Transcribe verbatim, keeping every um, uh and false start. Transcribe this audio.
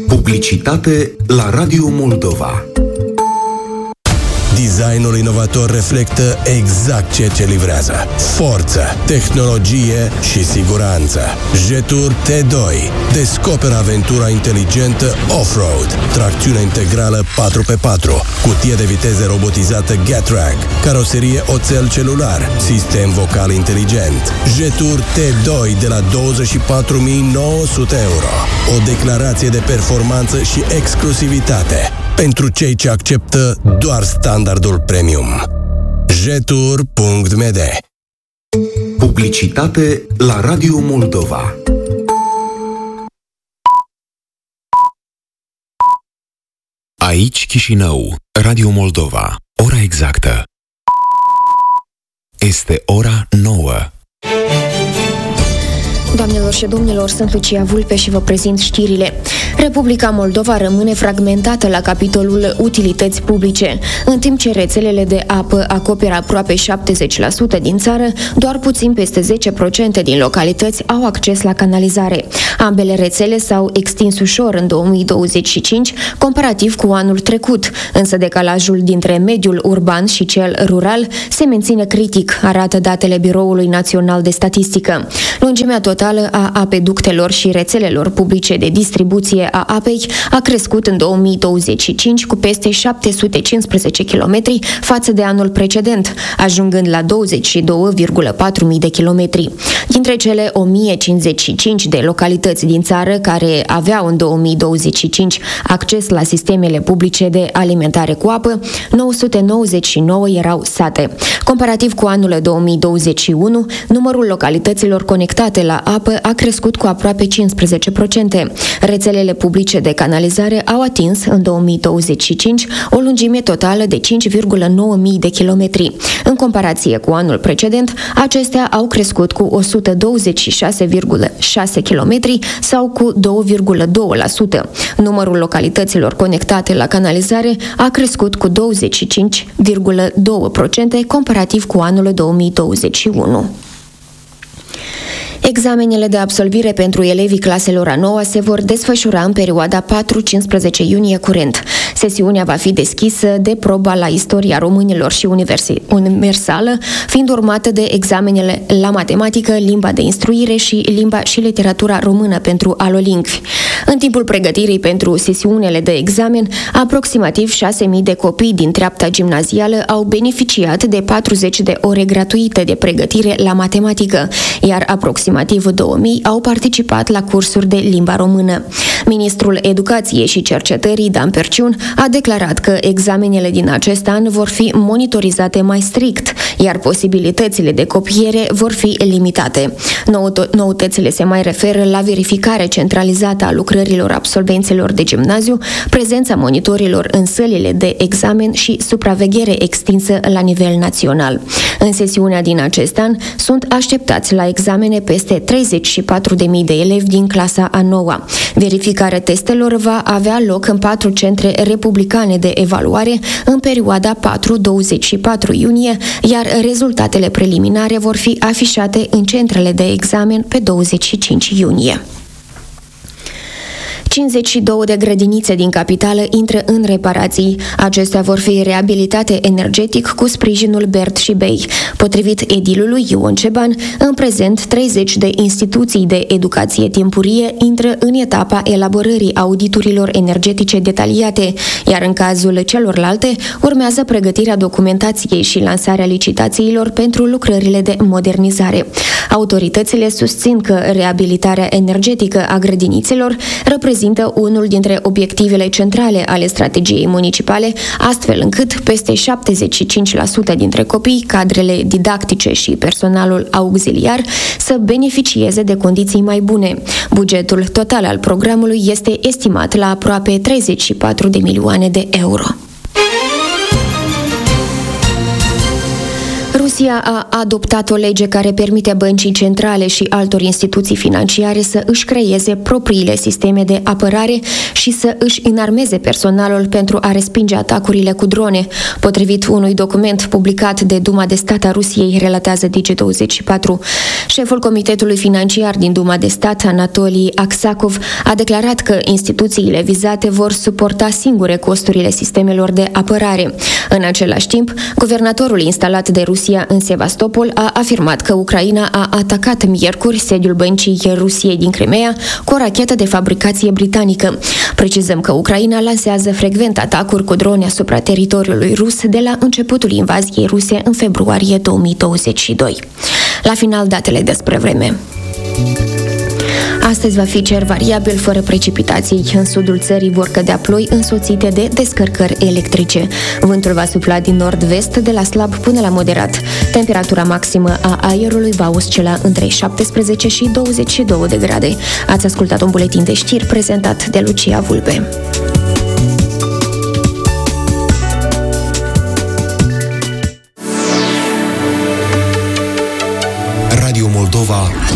Publicitate la Radio Moldova. Designul inovator reflectă exact ceea ce livrează. Forță, tehnologie și siguranță. Jetour T doi. Descoperă aventura inteligentă off-road. Tracțiune integrală patru pe patru. Cutie de viteze robotizată Getrack. Caroserie oțel celular. Sistem vocal inteligent. Jetour T doi de la douăzeci și patru mii nouă sute euro. O declarație de performanță și exclusivitate pentru cei ce acceptă doar standardul premium. jetour punct m d. Publicitate la Radio Moldova. Aici Chișinău, Radio Moldova. Ora exactă este ora nouă. Doamnelor și domnilor, sunt Lucia Vulpe și vă prezint știrile. Republica Moldova rămâne fragmentată la capitolul utilități publice. În timp ce rețelele de apă acoperă aproape șaptezeci la sută din țară, doar puțin peste zece la sută din localități au acces la canalizare. Ambele rețele s-au extins ușor în două mii douăzeci și cinci, comparativ cu anul trecut, însă decalajul dintre mediul urban și cel rural se menține critic, arată datele Biroului Național de Statistică. Lungimea totală a apeductelor și rețelelor publice de distribuție a apei a crescut în două mii douăzeci și cinci cu peste șapte sute cincisprezece kilometri față de anul precedent, ajungând la douăzeci și doi virgulă patru mii de kilometri. Dintre cele o mie cincizeci și cinci de localități din țară care aveau în două mii douăzeci și cinci acces la sistemele publice de alimentare cu apă, nouă sute nouăzeci și nouă erau sate. Comparativ cu anul două mii douăzeci și unu, numărul localităților conectate la apă a crescut cu aproape cincisprezece la sută. Rețelele publice de canalizare au atins în două mii douăzeci și cinci o lungime totală de cinci virgulă nouă mii de kilometri. În comparație cu anul precedent, acestea au crescut cu o sută douăzeci și șase virgulă șase kilometri sau cu doi virgulă doi la sută. Numărul localităților conectate la canalizare a crescut cu douăzeci și cinci virgulă doi la sută comparativ cu anul două mii douăzeci și unu. Examenele de absolvire pentru elevii claselor a noua se vor desfășura în perioada patru-cincisprezece iunie curent. Sesiunea va fi deschisă de proba la istoria românilor și universală, fiind urmată de examenele la matematică, limba de instruire și limba și literatura română pentru alolingvi. În timpul pregătirii pentru sesiunile de examen, aproximativ șase mii de copii din treapta gimnazială au beneficiat de patruzeci de ore gratuite de pregătire la matematică, iar aproximativ două mii au participat la cursuri de limba română. Ministrul Educației și Cercetării, Dan Perciun, a declarat că examenele din acest an vor fi monitorizate mai strict, iar posibilitățile de copiere vor fi limitate. Noutățile se mai referă la verificare centralizată a lucrărilor absolvenților de gimnaziu, prezența monitorilor în sălile de examen și supraveghere extinsă la nivel național. În sesiunea din acest an sunt așteptați la examene peste treizeci și patru de mii de elevi din clasa a noua. Verificarea testelor va avea loc în patru centre republicane de evaluare în perioada patru-douăzeci și patru iunie, iar rezultatele preliminare vor fi afișate în centrele de examen pe douăzeci și cinci iunie. cincizeci și două de grădinițe din capitală intră în reparații. Acestea vor fi reabilitate energetic cu sprijinul Bert și Bei. Potrivit edilului Ion Ceban, în prezent treizeci de instituții de educație timpurie intră în etapa elaborării auditurilor energetice detaliate, iar în cazul celorlalte urmează pregătirea documentației și lansarea licitațiilor pentru lucrările de modernizare. Autoritățile susțin că reabilitarea energetică a grădinițelor reprezintă unul dintre obiectivele centrale ale strategiei municipale, astfel încât peste șaptezeci și cinci la sută dintre copii, cadrele didactice și personalul auxiliar să beneficieze de condiții mai bune. Bugetul total al programului este estimat la aproape treizeci și patru de milioane de euro. Rusia a adoptat o lege care permite băncii centrale și altor instituții financiare să își creeze propriile sisteme de apărare și să își înarmeze personalul pentru a respinge atacurile cu drone. Potrivit unui document publicat de Duma de Stat a Rusiei, relatează Digi douăzeci și patru. Șeful Comitetului Financiar din Duma de Stat, Anatolii Aksakov, a declarat că instituțiile vizate vor suporta singure costurile sistemelor de apărare. În același timp, guvernatorul instalat de Rusia în Sevastopol a afirmat că Ucraina a atacat miercuri sediul băncii Rusiei din Crimea cu o rachetă de fabricație britanică. Precizăm că Ucraina lansează frecvent atacuri cu drone asupra teritoriului rus de la începutul invaziei ruse în februarie două mii douăzeci și doi. La final, datele despre vreme. Astăzi va fi cer variabil, fără precipitații. În sudul țării vor cădea ploi însoțite de descărcări electrice. Vântul va sufla din nord-vest, de la slab până la moderat. Temperatura maximă a aerului va oscila între șaptesprezece și douăzeci și două de grade. Ați ascultat un buletin de știri prezentat de Lucia Vulpe.